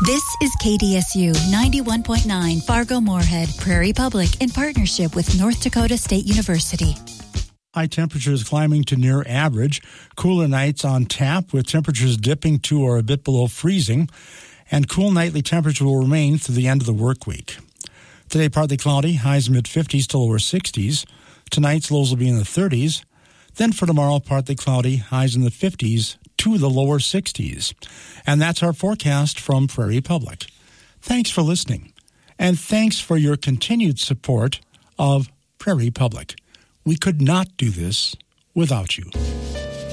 This is KDSU 91.9 Fargo-Moorhead, Prairie Public, in partnership with North Dakota State University. High temperatures climbing to near average. Cooler nights on tap with temperatures dipping to or a bit below freezing. And cool nightly temperature will remain through the end of the work week. Today, partly cloudy, highs mid-50s to lower 60s. Tonight's lows will be in the 30s. Then for tomorrow, partly cloudy, highs in the 50s to the lower 60s. And that's our forecast from Prairie Public. Thanks for listening. And thanks for your continued support of Prairie Public. We could not do this without you.